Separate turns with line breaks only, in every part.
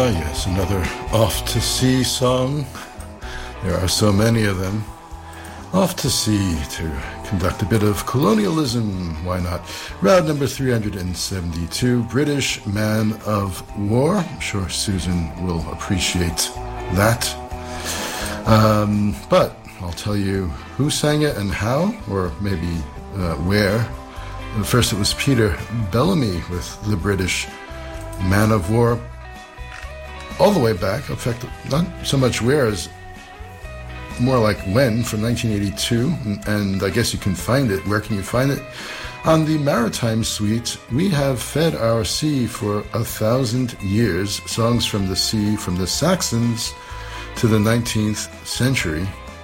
Yes, another Off to Sea song. There are so many of them. Off to sea to conduct a bit of colonialism. Why not? Round number 372, British Man of War. I'm sure Susan will appreciate that. But I'll tell you who sang it and how, or maybe where. First, it was Peter Bellamy with the British Man of War. All the way back, in fact, not so much where as more like when, from 1982, and I guess you can find it. Where can you find it? On the Maritime Suite, We Have Fed Our Sea for 1,000 Years, songs from the sea, from the Saxons to the 19th century.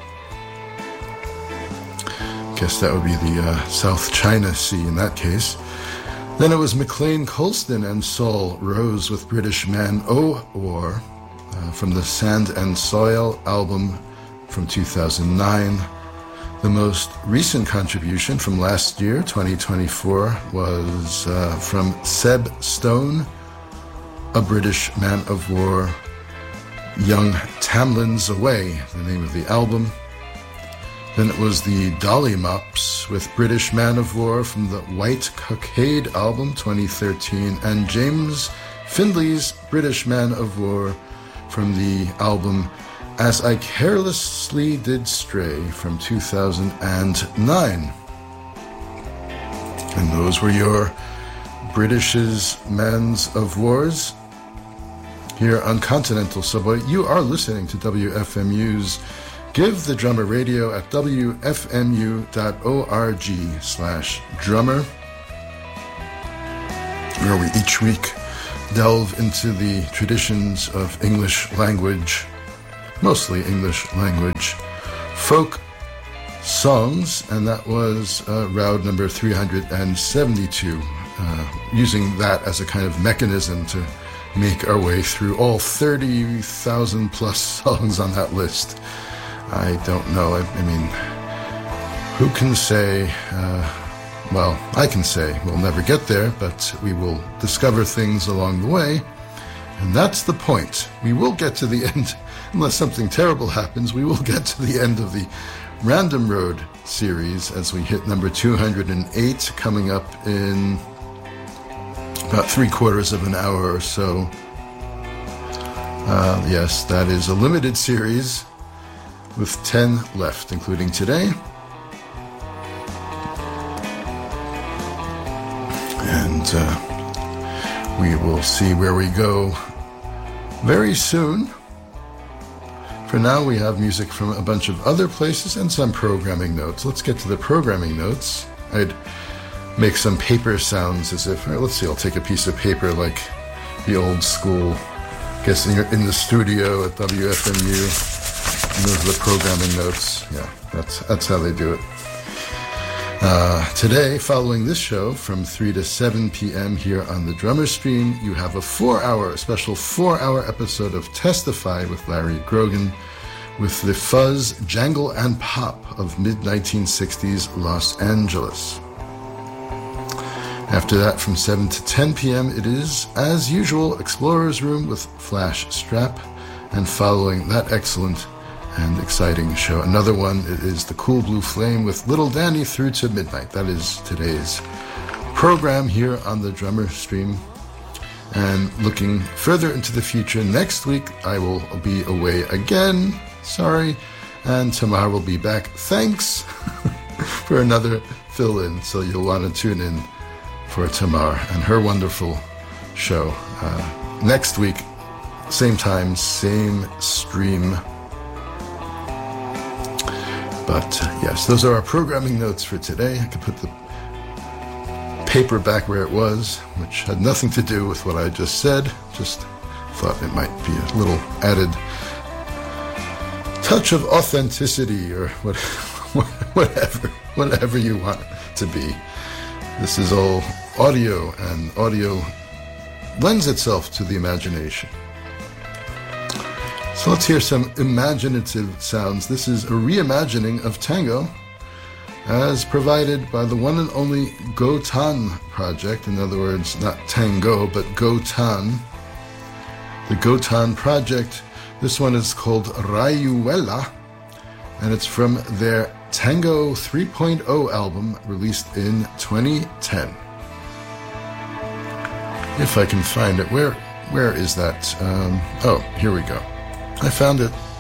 Guess that would be the South China Sea in that case. Then it was McLean Colston and Saul Rose with British Man o' War from the Sand and Soil album from 2009. The most recent contribution from last year, 2024, was from Seb Stone, A British Man of War, Young Tamlin's Away, the name of the album. Then it was the Dolly Mops with British Man of War from the White Cockade album 2013, and James Findley's British Man of War from the album As I Carelessly Did Stray from 2009. And those were your British's Mans of Wars here on Continental Subway. You are listening to WFMU's Give the Drummer Radio at wfmu.org/drummer, where we each week delve into the traditions of English language, mostly English language, folk songs, and that was round number 372, using that as a kind of mechanism to make our way through all 30,000 plus songs on that list. I don't know. I mean, who can say, well, I can say we'll never get there, but we will discover things along the way. And that's the point. We will get to the end, unless something terrible happens, we will get to the end of the Random Road series as we hit number 208, coming up in about 3/4 of an hour or so. Yes, that is a limited series with 10 left, including today. And we will see where we go very soon. For now, we have music from a bunch of other places and some programming notes. Let's get to the programming notes. I'd make some paper sounds as if, let's see, I'll take a piece of paper like the old school, I guess in the studio at WFMU. And those are the programming notes. Yeah, that's how they do it. Today, following this show from 3 to 7 p.m. here on the Drummer Stream, you have a special 4-hour episode of Testify with Larry Grogan with the fuzz, jangle, and pop of mid-1960s Los Angeles. After that, from 7 to 10 p.m., it is, as usual, Explorer's Room with Flash Strap. And following that excellent and exciting show, another one, it is The Cool Blue Flame with Little Danny through to midnight. That is today's program here on the Drummer Stream. And looking further into the future, next week I will be away again. Sorry. And Tamar will be back. Thanks for another fill-in. So you'll want to tune in for Tamar and her wonderful show. Next week, same time, same stream. But yes, those are our programming notes for today. I could put the paper back where it was, which had nothing to do with what I just said. Just thought it might be a little added touch of authenticity or whatever you want it to be. This is all audio, and audio lends itself to the imagination. So let's hear some imaginative sounds. This is a reimagining of tango as provided by the one and only Gotan Project. In other words, not tango, but Gotan. the Gotan Project. This one is called Rayuela, and it's from their Tango 3.0 album released in 2010. If I can find it. Where is that? Oh, here we go. I found it.